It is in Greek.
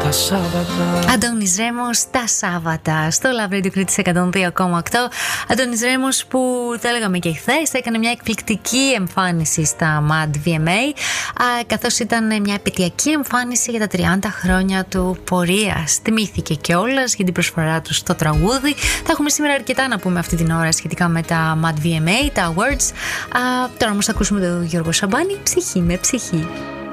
τα Σάββατα. Αντώνης Ρέμος, τα Σάββατα στο Love Radio Κρήτης 102,8. Αντώνης Ρέμος που το έλεγαμε και χθες, έκανε μια εκπληκτική εμφάνιση στα Mad VMA, καθώς ήταν μια επαιτειακή εμφάνιση για τα 30 χρόνια του πορείας. Τιμήθηκε κιόλας για την προσφορά του στο τραγούδι. Θα έχουμε σήμερα αρκετά να πούμε αυτή την ώρα σχετικά με τα Mad VMA, τα Awards. Τώρα όμως θα ακούσουμε τον Γιώργο Σαμπάνη, ψυχή με ψυχή.